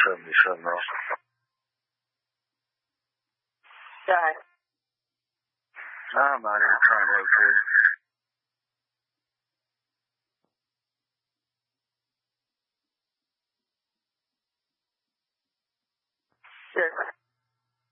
77 Russell. Sorry. I'm out here trying to locate. Sure.